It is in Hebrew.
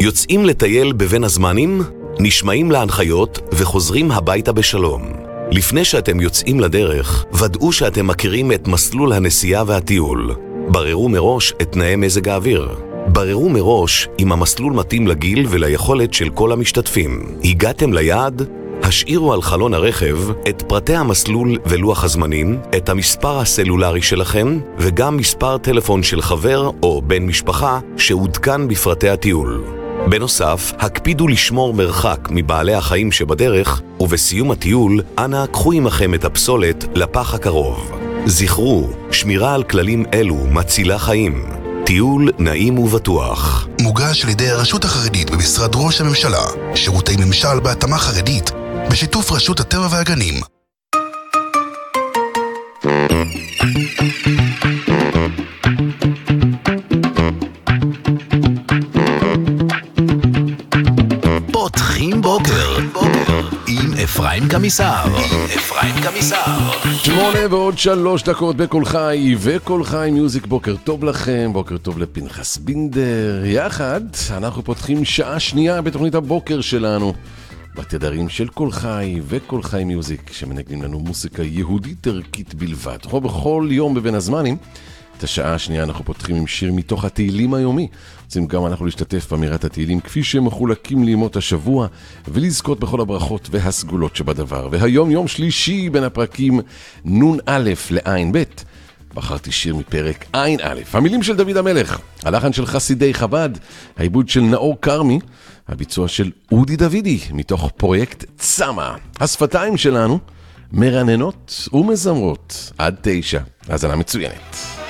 יוצאים לטייל בבין הזמנים, נשמעים להנחיות וחוזרים הביתה בשלום. לפני שאתם יוצאים לדרך, ודאו שאתם מכירים את מסלול הנסיעה והטיול. בררו מראש את תנאי מזג האוויר. בררו מראש אם המסלול מתאים לגיל וליכולת של כל המשתתפים. הגעתם ליעד? השאירו על חלון הרכב את פרטי המסלול ולוח הזמנים, את המספר הסלולרי שלכם וגם מספר טלפון של חבר או בן משפחה שעודכן בפרטי הטיול. בנוסף, הקפידו לשמור מרחק מבעלי החיים שבדרך, ובסיום הטיול, אנא קחו עמכם את הפסולת לפח הקרוב. זכרו, שמירה על כללים אלו מצילה חיים. טיול נעים ובטוח. מוגש על ידי הרשות החרדית במשרד ראש הממשלה, שירותי ממשל בהתאמה חרדית, בשיתוף רשות הטבע והגנים. פותחים בוקר עם אפרים קמיסר. 8:03 בכל חי וכל חי מיוזיק. בוקר טוב לכם, בוקר טוב לפנחס בינדר. יחד אנחנו פותחים שעה שנייה בתוכנית הבוקר שלנו בתדרים של כל חי וכל חי מיוזיק, שמנגנים לנו מוסיקה יהודית ערכית בלבד. בכל יום בבין הזמנים את השעה השנייה אנחנו פותחים עם שיר מתוך התהילים היומי. רוצים גם אנחנו להשתתף באמירת התהילים כפי שהם מחולקים לימות השבוע, ולזכות בכל הברכות והסגולות שבדבר. והיום יום שלישי בין הפרקים נון א' לעין ב'. בחרתי שיר מפרק עין א', המילים של דוד המלך, הלחן של חסידי חב"ד, העיבוד של נאור קרמי, הביצוע של אודי דוידי מתוך פרויקט צמה. השפתיים שלנו מרננות ומזמרות עד 9. האזנה מצוינת.